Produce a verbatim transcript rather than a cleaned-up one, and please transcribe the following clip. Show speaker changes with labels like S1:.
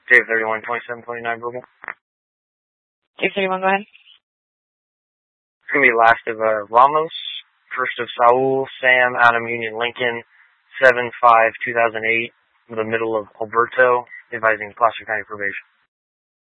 S1: Dave thirty-one, twenty-seven, twenty-nine, Brooklyn.
S2: Dave thirty-one, go ahead.
S1: It's going to be last of uh, Ramos, first of Saul, Sam, Adam, Union, Lincoln, seven five two thousand eight, the middle of Alberto, advising Placer County Probation.